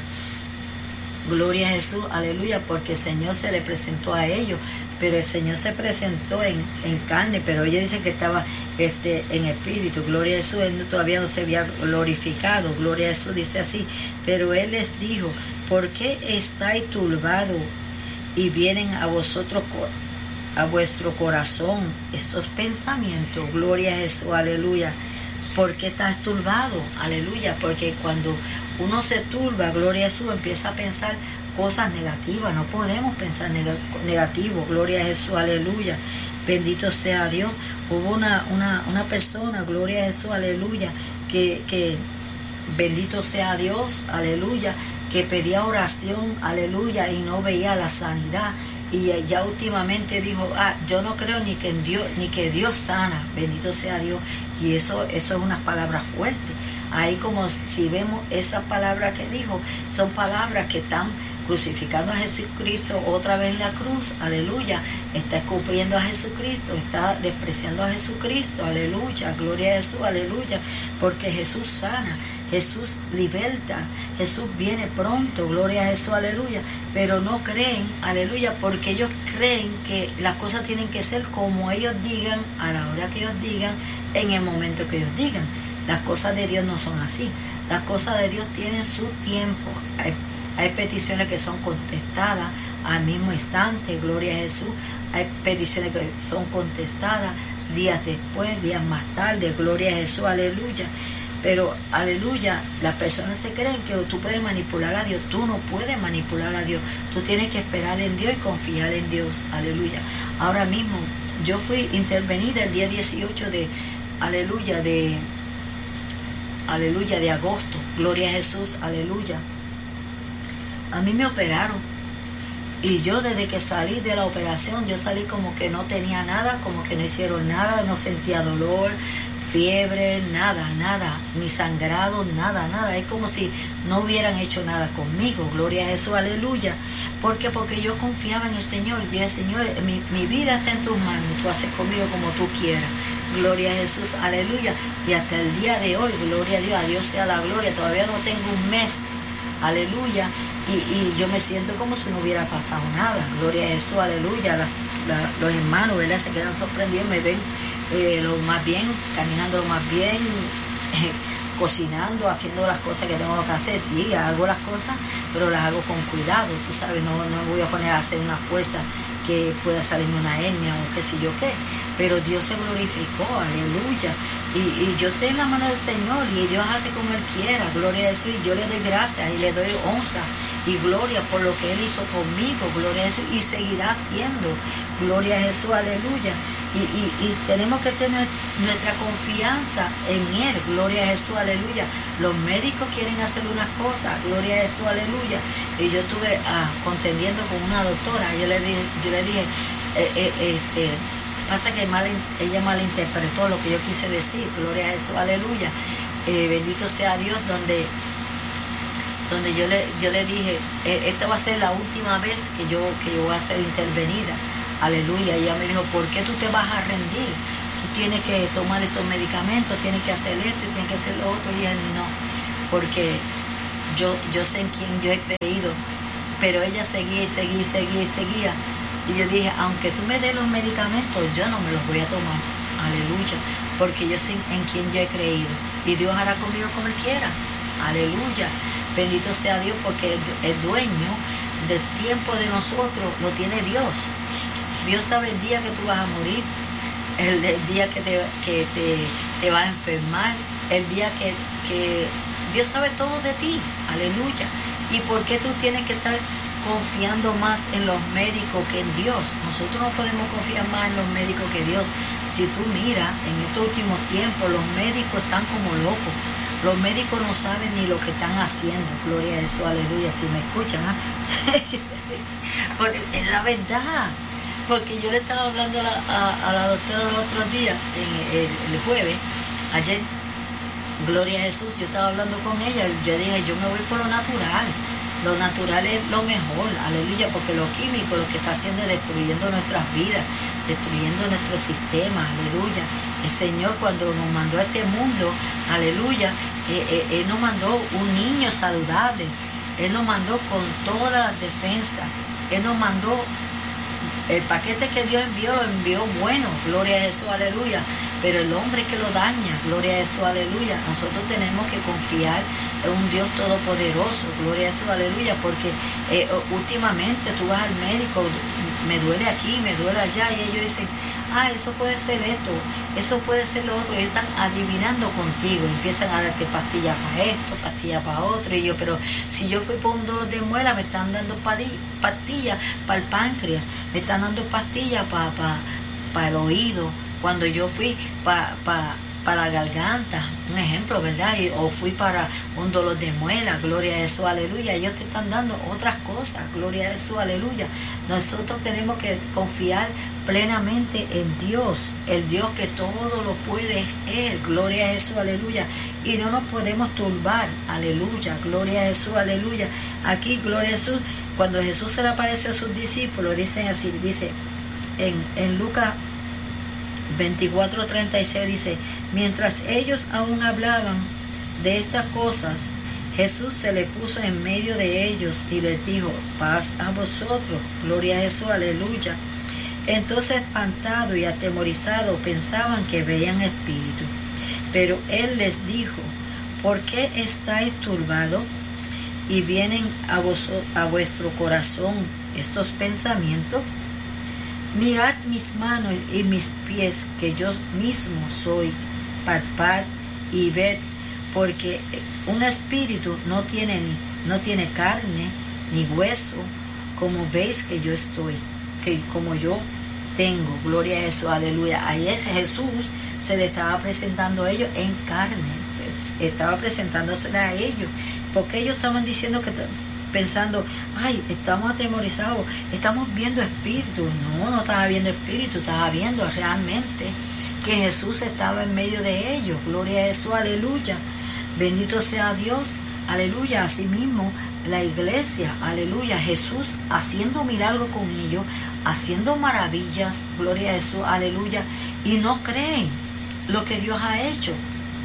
Gloria a Jesús, aleluya, porque el Señor se le presentó a ellos, pero el Señor se presentó en, en carne, pero ellos dicen que estaba este, en espíritu. Gloria a Jesús, Él todavía no se había glorificado. Gloria a Jesús, dice así: pero Él les dijo: ¿por qué estáis turbados y vienen a vosotros, a vuestro corazón estos pensamientos? Gloria a Jesús, aleluya. ¿Por qué estás turbado? Aleluya, porque cuando uno se turba, gloria a Jesús, empieza a pensar cosas negativas. No podemos pensar neg- negativo. Gloria a Jesús, aleluya. Bendito sea Dios. Hubo una, una, una persona, gloria a Jesús, aleluya, que, que bendito sea Dios, aleluya, que pedía oración, aleluya, y no veía la sanidad. Y ya últimamente dijo: ah, yo no creo ni que en Dios, ni que Dios sana. Bendito sea Dios. Y eso, eso es unas palabras fuertes. Ahí, como si vemos esas palabras que dijo, son palabras que están crucificando a Jesucristo otra vez en la cruz, aleluya. Está escupiendo a Jesucristo, está despreciando a Jesucristo, aleluya, gloria a Jesús, aleluya, porque Jesús sana, Jesús liberta, Jesús viene pronto, gloria a Jesús, aleluya, pero no creen, aleluya, porque ellos creen que las cosas tienen que ser como ellos digan, a la hora que ellos digan, en el momento que ellos digan. Las cosas de Dios no son así. Las cosas de Dios tienen su tiempo. Hay, hay peticiones que son contestadas al mismo instante, gloria a Jesús. Hay peticiones que son contestadas días después, días más tarde, gloria a Jesús, aleluya. Pero, aleluya, las personas se creen que tú puedes manipular a Dios. Tú no puedes manipular a Dios. Tú tienes que esperar en Dios y confiar en Dios, aleluya. Ahora mismo, yo fui intervenida el día dieciocho de, aleluya, de... aleluya, de agosto, gloria a Jesús, aleluya. A mí me operaron y yo desde que salí de la operación, yo salí como que no tenía nada, como que no hicieron nada, no sentía dolor, fiebre, nada, nada, ni sangrado, nada, nada. Es como si no hubieran hecho nada conmigo, gloria a Jesús, aleluya. ¿Por qué? Porque yo confiaba en el Señor. Yo dije: Señor, mi, mi vida está en tus manos, tú haces conmigo como tú quieras. Gloria a Jesús, aleluya. Y hasta el día de hoy, gloria a Dios, a Dios sea la gloria. Todavía no tengo un mes, aleluya. Y, y yo me siento como si no hubiera pasado nada. Gloria a Jesús, aleluya. La, la, los hermanos, ¿verdad?, se quedan sorprendidos, me ven eh, lo más bien, caminando lo más bien, eh, cocinando, haciendo las cosas que tengo que hacer. Sí, hago las cosas, pero las hago con cuidado, tú sabes, no, no me voy a poner a hacer una fuerza que pueda salirme una hernia o qué sé yo qué. Pero Dios se glorificó, aleluya. Y, y yo estoy en la mano del Señor y Dios hace como Él quiera, gloria a Jesús, y yo le doy gracias y le doy honra y gloria por lo que Él hizo conmigo, gloria a Jesús, y seguirá haciendo, gloria a Jesús, aleluya. Y, y, y tenemos que tener nuestra confianza en Él, gloria a Jesús, aleluya. Los médicos quieren hacer unas cosas, gloria a Jesús, aleluya. Y yo estuve ah, contendiendo con una doctora, yo le dije, yo le dije eh, eh, este... pasa que mal, ella malinterpretó lo que yo quise decir, gloria a Jesús, aleluya. Eh, bendito sea Dios, donde, donde yo le yo le dije, eh, esta va a ser la última vez que yo, que yo voy a ser intervenida, aleluya. Y ella me dijo, ¿por qué tú te vas a rendir? Tú tienes que tomar estos medicamentos, tienes que hacer esto y tienes que hacer lo otro. Y él no, porque yo, yo sé en quién yo he creído, pero ella seguía y seguía y seguía y seguía. Y yo dije, aunque tú me des los medicamentos, yo no me los voy a tomar, aleluya, porque yo sé en quién yo he creído, y Dios hará conmigo como Él quiera, aleluya, bendito sea Dios, porque el dueño del tiempo de nosotros lo tiene Dios. Dios sabe el día que tú vas a morir, el, el día que, te, que te, te vas a enfermar, el día que, que Dios sabe todo de ti, aleluya. ¿Y por qué tú tienes que estar confiando más en los médicos que en Dios? Nosotros no podemos confiar más en los médicos que Dios. Si tú miras, en estos últimos tiempos los médicos están como locos. Los médicos no saben ni lo que están haciendo. Gloria a Jesús, aleluya. Si me escuchan, ¿eh? Porque es la verdad. Porque yo le estaba hablando a la, a, a la doctora el otro día, en el, el jueves, ayer, gloria a Jesús, yo estaba hablando con ella, yo dije, yo me voy por lo natural. Lo natural es lo mejor, aleluya, porque lo químico lo que está haciendo es destruyendo nuestras vidas, destruyendo nuestro sistema, aleluya. El Señor, cuando nos mandó a este mundo, aleluya, eh, eh, Él nos mandó un niño saludable, Él nos mandó con todas las defensas, Él nos mandó el paquete que Dios envió, lo envió bueno, gloria a Jesús, aleluya. Pero el hombre que lo daña, gloria a Jesús, aleluya. Nosotros tenemos que confiar en un Dios todopoderoso, gloria a Jesús, aleluya. Porque eh, últimamente tú vas al médico, me duele aquí, me duele allá, y ellos dicen, ah, eso puede ser esto, eso puede ser lo otro. Ellos están adivinando contigo, empiezan a darte pastillas para esto, pastillas para otro. Y yo, pero si yo fui por un dolor de muela, me están dando pastillas para el páncreas, me están dando pastillas para pa, pa el oído. Cuando yo fui para pa, pa la garganta, un ejemplo, ¿verdad? Y, o fui para un dolor de muela, gloria a Jesús, aleluya. Ellos te están dando otras cosas, gloria a Jesús, aleluya. Nosotros tenemos que confiar plenamente en Dios, el Dios que todo lo puede es Él, gloria a Jesús, aleluya. Y no nos podemos turbar, aleluya, gloria a Jesús, aleluya. Aquí, gloria a Jesús, cuando Jesús se le aparece a sus discípulos, dicen así, dice en, en Lucas veinticuatro treinta y seis, dice, mientras ellos aún hablaban de estas cosas, Jesús se le puso en medio de ellos y les dijo, paz a vosotros, gloria a Jesús, aleluya. Entonces, espantados y atemorizados, pensaban que veían espíritu. Pero Él les dijo, ¿por qué estáis turbados y vienen a, vos, a vuestro corazón estos pensamientos? Mirad mis manos y mis pies, que yo mismo soy, palpad y ved, porque un espíritu no tiene ni, no tiene carne ni hueso, como veis que yo estoy, que como yo tengo, gloria a Jesús, aleluya. Ahí es Jesús, se le estaba presentando a ellos en carne, estaba presentándose a ellos, porque ellos estaban diciendo que pensando, ay, estamos atemorizados, estamos viendo espíritus. No, no estaba viendo espíritu, estaba viendo realmente que Jesús estaba en medio de ellos, gloria a Jesús, aleluya, bendito sea Dios, aleluya. Asimismo la iglesia, aleluya, Jesús haciendo milagros con ellos, haciendo maravillas, gloria a Jesús, aleluya, y no creen lo que Dios ha hecho,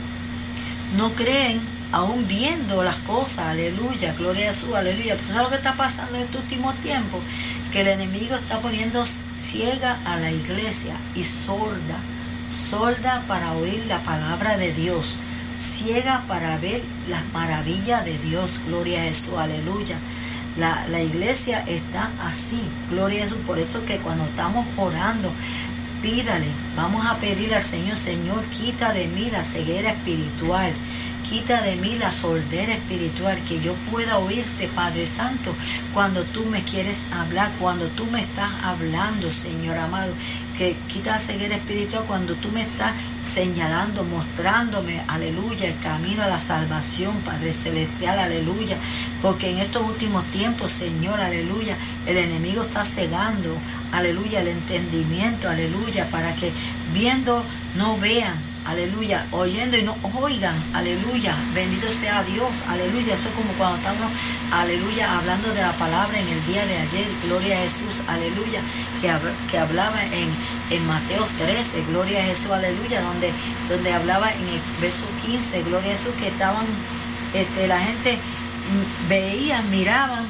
no creen aún viendo las cosas, aleluya, gloria a Jesús, aleluya. ¿Tú sabes lo que está pasando en estos últimos tiempos? Que el enemigo está poniendo ciega a la iglesia y sorda, sorda para oír la palabra de Dios, ciega para ver las maravillas de Dios, gloria a Jesús, aleluya. La, la iglesia está así, gloria a Jesús. Por eso que cuando estamos orando, Pídale, vamos a pedirle al Señor, Señor, quita de mí la ceguera espiritual, quita de mí la sordera espiritual, que yo pueda oírte, Padre Santo, cuando tú me quieres hablar, cuando tú me estás hablando, Señor amado, que quita la ceguera espiritual cuando tú me estás señalando, mostrándome, aleluya, el camino a la salvación, Padre Celestial, aleluya, porque en estos últimos tiempos, Señor, aleluya, el enemigo está cegando, aleluya, el entendimiento, aleluya, para que viendo no vean, aleluya, oyendo y no oigan, aleluya, bendito sea Dios, aleluya. Eso es como cuando estamos, aleluya, hablando de la palabra en el día de ayer, gloria a Jesús, aleluya, que, que hablaba en, en Mateo trece, gloria a Jesús, aleluya, donde, donde hablaba en el verso quince, gloria a Jesús, que estaban, este, la gente veían, miraban,